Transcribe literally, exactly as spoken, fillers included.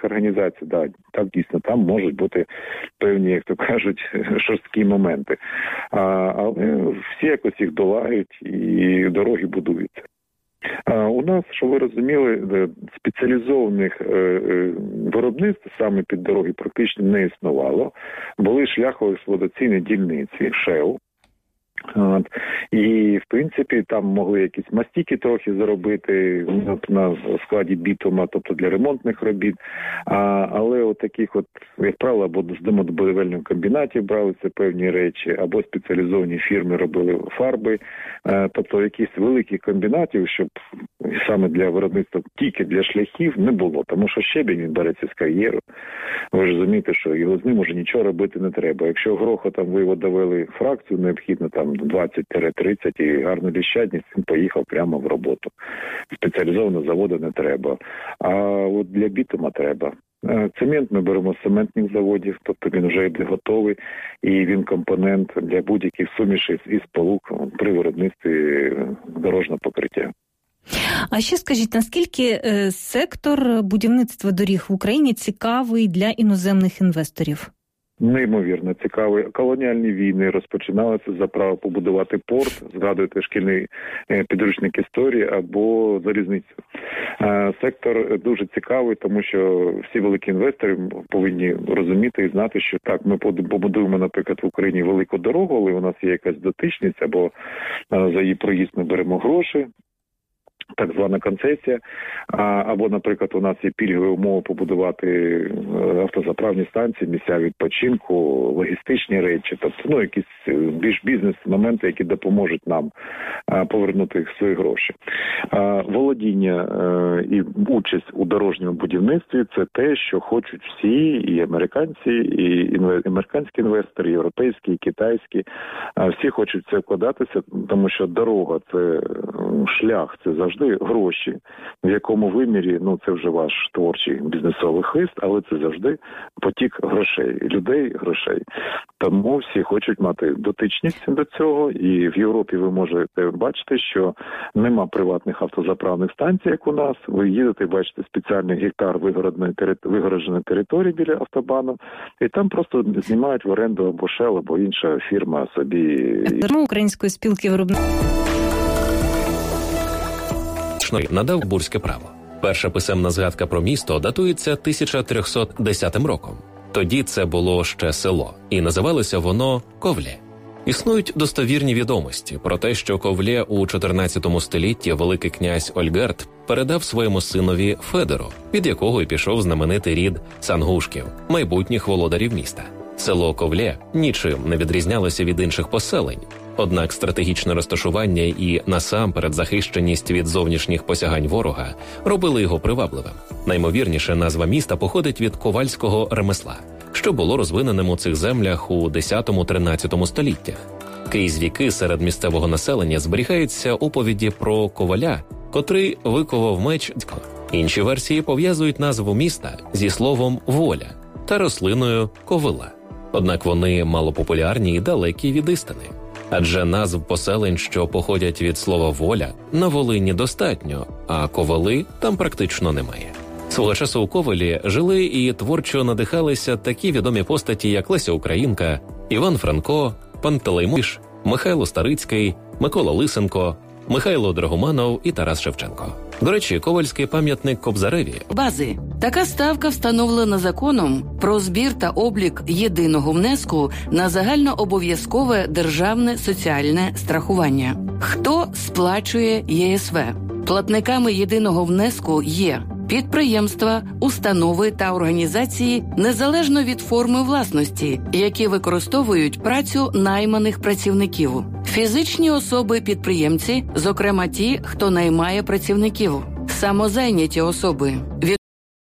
організацій, да, так дійсно, там можуть бути певні, як то кажуть, жорсткі моменти. А, але всі якось їх долають і дороги будуються. А у нас, що ви розуміли, спеціалізованих виробництв саме під дороги практично не існувало. Були шляхово-експлуатаційні дільниці, ШЕУ. От. І, в принципі, там могли якісь мастики трохи заробити на складі бітума, тобто для ремонтних робіт. А, але от таких, от, як правило, або з домобудівельних комбінатів бралися певні речі, або спеціалізовані фірми робили фарби. А, тобто якісь великих комбінатів, щоб саме для виробництва тільки для шляхів не було. Тому що щебінь він береться з кар'єру. Ви ж розумієте, що його з ним уже нічого робити не треба. Якщо грохотом ви його довели фракцію, необхідно там двадцять тридцять і гарну ліщадність, він поїхав прямо в роботу. Спеціалізованого заводу не треба. А от для бітума треба. Цемент ми беремо з цементних заводів, тобто він вже йде готовий, і він компонент для будь-яких сумішей із сполук при виробництві дорожнього покриття. А ще скажіть, наскільки сектор будівництва доріг в Україні цікавий для іноземних інвесторів? Неймовірно цікавий. Колоніальні війни розпочиналися за право побудувати порт, згадуєте шкільний підручник історії або залізницю. Сектор дуже цікавий, тому що всі великі інвестори повинні розуміти і знати, що так, ми побудуємо, наприклад, в Україні велику дорогу, але у нас є якась дотичність, або за її проїзд ми беремо гроші, так звана концесія, або, наприклад, у нас є пільгові умови побудувати автозаправні станції, місця відпочинку, логістичні речі, тобто, ну, якісь більш бізнес-моменти, які допоможуть нам повернути свої гроші. Володіння і участь у дорожньому будівництві – це те, що хочуть всі, і американці, і американські інвестори, і європейські, і китайські, всі хочуть в це вкладатися, тому що дорога – це шлях, це завжди гроші, в якому вимірі, ну, це вже ваш творчий бізнесовий хист, але це завжди потік грошей, людей, грошей. Тому всі хочуть мати дотичність до цього, і в Європі ви можете бачити, що нема приватних автозаправних станцій, як у нас. Ви їдете, бачите спеціальний гектар вигородженої території біля автобану, і там просто знімають в оренду або Shell, або інша фірма собі. Української спілки виробників надав бурське право. Перша писемна згадка про місто датується тисяча триста десятим роком. Тоді це було ще село, і називалося воно Ковлє. Існують достовірні відомості про те, що Ковлє у чотирнадцятому столітті великий князь Ольгерд передав своєму синові Федору, від якого й пішов знаменитий рід Сангушків, майбутніх володарів міста. Село Ковлє нічим не відрізнялося від інших поселень, однак стратегічне розташування і насамперед захищеність від зовнішніх посягань ворога робили його привабливим. Наймовірніше, назва міста походить від ковальського ремесла, що було розвиненим у цих землях у десятому-тринадцятому століттях. Крізь віки серед місцевого населення зберігаються оповіді про коваля, котрий виковав меч. Інші версії пов'язують назву міста зі словом «воля» та рослиною ковила. Однак вони малопопулярні і далекі від істини. Адже назв поселень, що походять від слова «воля», на Волині достатньо, а ковали там практично немає. Свого часу у Ковелі жили і творчо надихалися такі відомі постаті, як Леся Українка, Іван Франко, Пантелеймош, Михайло Старицький, Микола Лисенко, Михайло Драгоманов і Тарас Шевченко. До речі, ковальський пам'ятник Кобзареві. Бази. Така ставка встановлена законом про збір та облік єдиного внеску на загальнообов'язкове державне соціальне страхування. Хто сплачує ЄСВ? Платниками єдиного внеску є підприємства, установи та організації незалежно від форми власності, які використовують працю найманих працівників. Фізичні особи-підприємці, зокрема ті, хто наймає працівників. Самозайняті особи.